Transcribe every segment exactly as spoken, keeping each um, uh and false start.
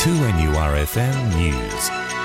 two N U R F M News.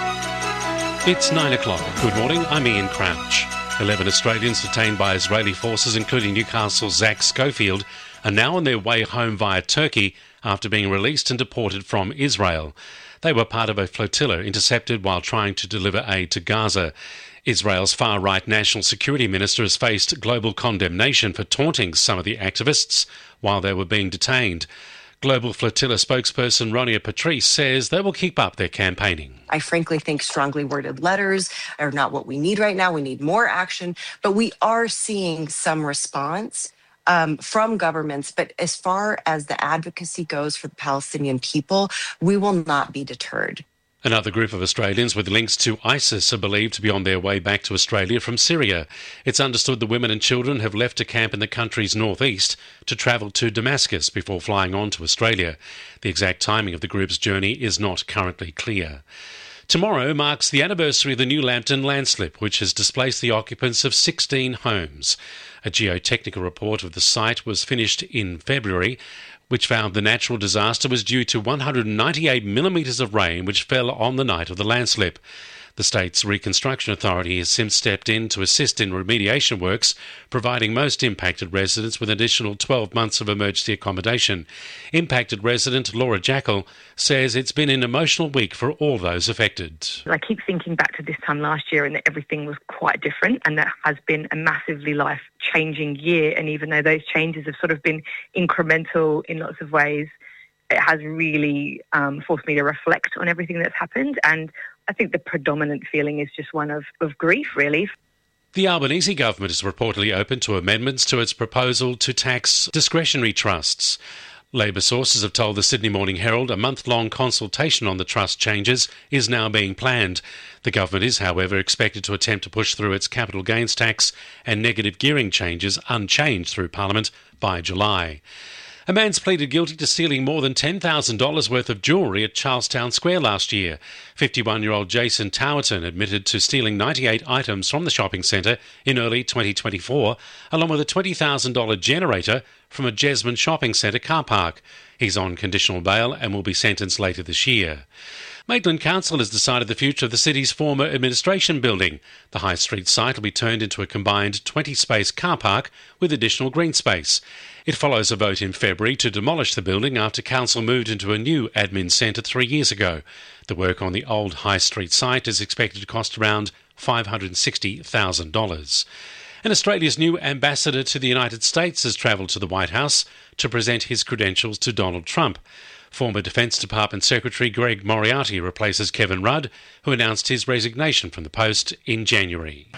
It's nine o'clock. Good morning, I'm Ian Crouch. Eleven Australians detained by Israeli forces, including Newcastle's Zach Schofield, are now on their way home via Turkey after being released and deported from Israel. They were part of a flotilla intercepted while trying to deliver aid to Gaza. Israel's far-right National Security Minister has faced global condemnation for taunting some of the activists while they were being detained. Global Flotilla spokesperson Ronia Patrice says they will keep up their campaigning. I frankly think strongly worded letters are not what we need right now. We need more action, but we are seeing some response um, from governments. But as far as the advocacy goes for the Palestinian people, we will not be deterred. Another group of Australians with links to ISIS are believed to be on their way back to Australia from Syria. It's understood the women and children have left a camp in the country's northeast to travel to Damascus before flying on to Australia. The exact timing of the group's journey is not currently clear. Tomorrow marks the anniversary of the New Lambton landslip, which has displaced the occupants of sixteen homes. A geotechnical report of the site was finished in February, which found the natural disaster was due to one hundred ninety-eight millimetres of rain which fell on the night of the landslip. The state's Reconstruction Authority has since stepped in to assist in remediation works, providing most impacted residents with an additional twelve months of emergency accommodation. Impacted resident Laura Jackal says it's been an emotional week for all those affected. I keep thinking back to this time last year and that everything was quite different, and that has been a massively life-changing year. And even though those changes have sort of been incremental in lots of ways, it has really um, forced me to reflect on everything that's happened. And I think the predominant feeling is just one of, of grief, really. The Albanese government is reportedly open to amendments to its proposal to tax discretionary trusts. Labor sources have told the Sydney Morning Herald a month-long consultation on the trust changes is now being planned. The government is, however, expected to attempt to push through its capital gains tax and negative gearing changes unchanged through Parliament by July. A man's pleaded guilty to stealing more than ten thousand dollars worth of jewellery at Charlestown Square last year. fifty-one-year-old Jason Towerton admitted to stealing ninety-eight items from the shopping centre in early twenty twenty-four, along with a twenty thousand dollars generator from a Jesmond shopping centre car park. He's on conditional bail and will be sentenced later this year. Maitland Council has decided the future of the city's former administration building. The High Street site will be turned into a combined twenty-space car park with additional green space. It follows a vote in February to demolish the building after council moved into a new admin centre three years ago. The work on the old High Street site is expected to cost around five hundred sixty thousand dollars. And Australia's new ambassador to the United States has travelled to the White House to present his credentials to Donald Trump. Former Defence Department Secretary Greg Moriarty replaces Kevin Rudd, who announced his resignation from the post in January.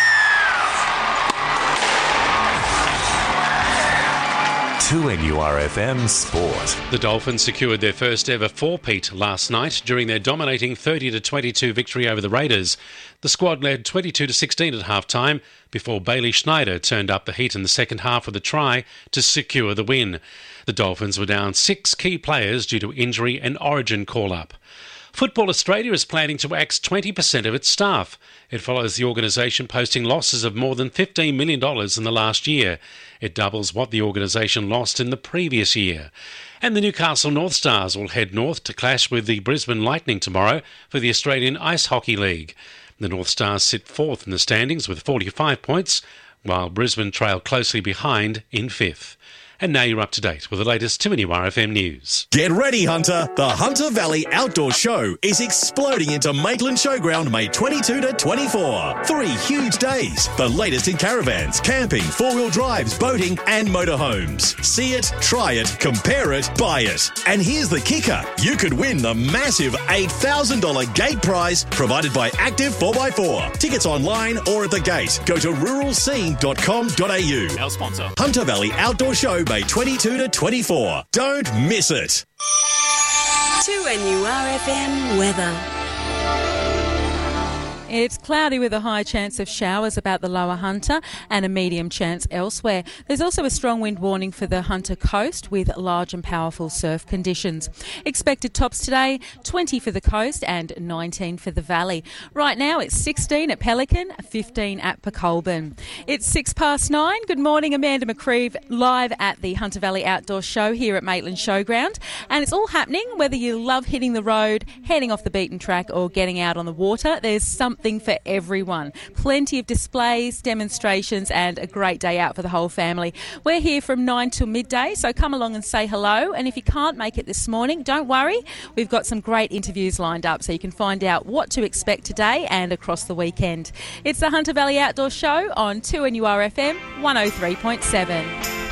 two N U R F M Sport. The Dolphins secured their first ever four-peat last night during their dominating thirty to twenty-two victory over the Raiders. The squad led twenty-two to sixteen at half-time before Bailey Schneider turned up the heat in the second half with a try to secure the win. The Dolphins were down six key players due to injury and origin call-up. Football Australia is planning to axe twenty percent of its staff. It follows the organisation posting losses of more than fifteen million dollars in the last year. It doubles what the organisation lost in the previous year. And the Newcastle North Stars will head north to clash with the Brisbane Lightning tomorrow for the Australian Ice Hockey League. The North Stars sit fourth in the standings with forty-five points, while Brisbane trail closely behind in fifth. And now you're up to date with the latest two N U R F M news. Get ready, Hunter. The Hunter Valley Outdoor Show is exploding into Maitland Showground May twenty-second to twenty-fourth. Three huge days. The latest in caravans, camping, four-wheel drives, boating and motorhomes. See it, try it, compare it, buy it. And here's the kicker. You could win the massive eight thousand dollars gate prize provided by Active four by four. Tickets online or at the gate. Go to rural scene dot com dot a u. Our sponsor. Hunter Valley Outdoor Show May twenty-second to twenty-fourth. Don't miss it. two N U R F M weather. It's cloudy with a high chance of showers about the lower Hunter and a medium chance elsewhere. There's also a strong wind warning for the Hunter coast with large and powerful surf conditions. Expected tops today, twenty for the coast and nineteen for the valley. Right now it's sixteen at Pelican, fifteen at Pacolban. It's six past nine. Good morning, Amanda McCreeve, live at the Hunter Valley Outdoor Show here at Maitland Showground. And it's all happening, whether you love hitting the road, heading off the beaten track or getting out on the water. There's something for everyone. Plenty of displays, demonstrations and a great day out for the whole family. We're here from nine till midday, so come along and say hello. And if you can't make it this morning, don't worry. We've got some great interviews lined up so you can find out what to expect today and across the weekend. It's the Hunter Valley Outdoor Show on two N U R F M one oh three point seven.